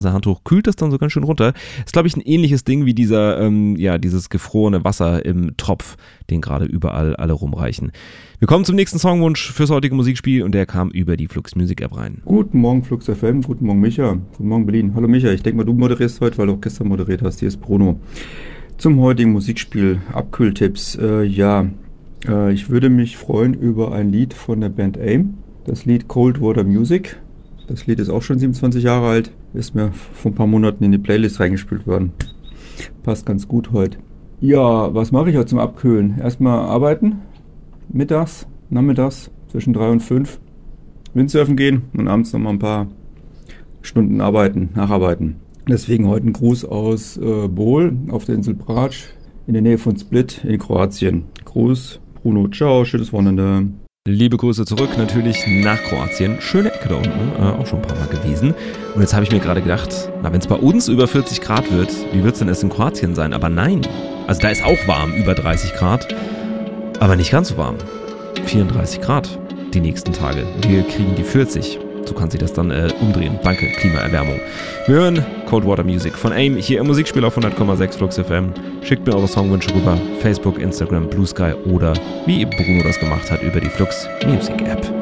Handtuch kühlt das dann so ganz schön runter. Ist, glaube ich, ein ähnliches Ding wie dieses gefrorene Wasser im Topf, den gerade überall alle rumreichen. Wir kommen zum nächsten Songwunsch fürs heutige Musikspiel und der kam über die Flux Music App rein. Guten Morgen Flux FM, guten Morgen Micha, guten Morgen Berlin. Hallo Micha, ich denke mal, du moderierst heute, weil du auch gestern moderiert hast. Hier ist Bruno. Zum heutigen Musikspiel, Abkühltipps. Ich würde mich freuen über ein Lied von der Band AIM. Das Lied Cold Water Music. Das Lied ist auch schon 27 Jahre alt. Ist mir vor ein paar Monaten in die Playlist reingespült worden. Passt ganz gut heute. Ja, was mache ich heute zum Abkühlen? Erstmal arbeiten. Mittags, nachmittags, zwischen 3 und 5. Windsurfen gehen und abends nochmal ein paar Stunden nacharbeiten. Deswegen heute ein Gruß aus Bol auf der Insel Brač in der Nähe von Split in Kroatien. Gruß, Bruno, ciao, schönes Wochenende. Liebe Grüße zurück, natürlich nach Kroatien. Schöne Ecke da unten, auch schon ein paar Mal gewesen. Und jetzt habe ich mir gerade gedacht, wenn es bei uns über 40 Grad wird, wie wird es denn erst in Kroatien sein? Aber nein, also da ist auch warm, über 30 Grad, aber nicht ganz so warm. 34 Grad die nächsten Tage. Wir kriegen die 40. So kann sich das dann umdrehen. Danke, Klimaerwärmung. Wir hören Cold Water Music von AIM hier im Musikspiel auf 100,6 Flux FM. Schickt mir eure Songwünsche rüber. Facebook, Instagram, Blue Sky oder wie Bruno das gemacht hat über die Flux Music App.